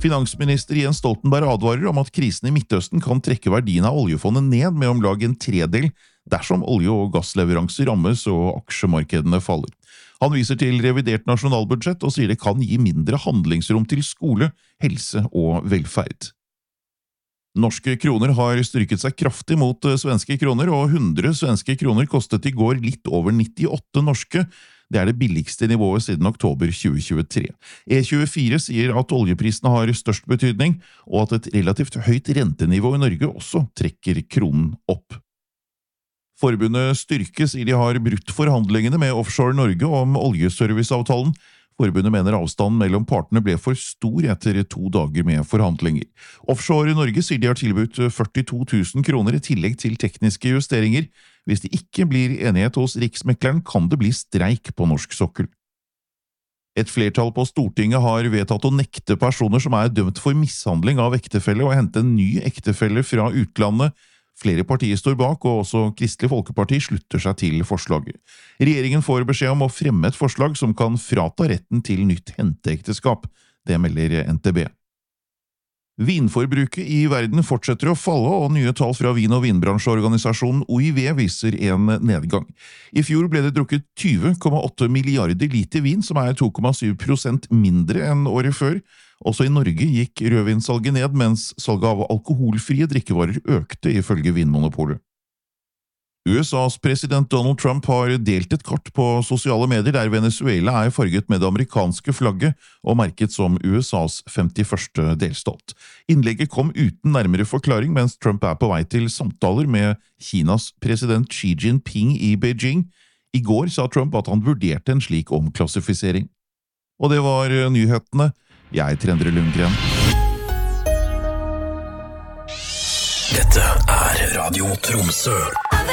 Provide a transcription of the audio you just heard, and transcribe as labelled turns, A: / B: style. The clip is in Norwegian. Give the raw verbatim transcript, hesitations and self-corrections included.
A: Finansminister Jens Stoltenberg advarer om at krisen i Midtøsten kan trekke verdien av oljefondet ned med om lag en tredel dersom olje- og gassleveranser rammes og aksjemarkedene faller. Han viser til revidert nasjonalbudsjett og sier det kan gi mindre handlingsrom til skole, helse og velferd. Norske kroner har styrket seg kraftig mot svenske kroner, og hundre svenske kroner kostet i går litt over nittiåtte norske. Det er det billigste nivået siden oktober tjue tjuetre. E tjuefire sier at oljeprisene har størst betydning, og at et relativt høyt rentenivå i Norge også trekker kronen opp. Forbundet Styrke sier de har brutt forhandlingene med Offshore Norge om oljeserviceavtalen. Forbundet mener avstanden mellom partene ble for stor etter to dager med forhandlinger. Offshore Norge sier de har tilbudt førtito tusen kroner i tillegg til tekniske justeringer. Hvis det ikke blir enighet hos Riksmekleren, kan det bli streik på norsk sokkel. Et flertall på Stortinget har vedtatt å nekte personer som er dømt for mishandling av ektefelle å hente en ny ektefelle fra utlandet. Flere partier står bak, og også Kristelig Folkeparti slutter seg til forslaget. Regjeringen får beskjed om å fremme et forslag som kan frata retten til nytt henteekteskap. Det melder N T B. Vinforbruket i verden fortsetter å falle, og nye tall fra vin- og vinbransjeorganisasjonen O I V viser en nedgang. I fjor ble det drukket tyve komma åtte milliarder liter vin, som er to komma syv prosent mindre enn året før. Også i Norge gikk rødvinsalget ned, mens salget av alkoholfrie drikkevarer økte ifølge Vinmonopolet. U S A's president Donald Trump har delt et kart på sosiale medier der Venezuela er farget med det amerikanske flagget og merket som U S A's femtiførste delstat. Innlegget kom uten nærmere forklaring mens Trump er på vei til samtaler med Kinas president Xi Jinping i Beijing. I går sa Trump at han vurderte en slik omklassifisering. Og det var nyhetene. Jeg heter Endre Lundgren.
B: Dette er Radio Tromsø.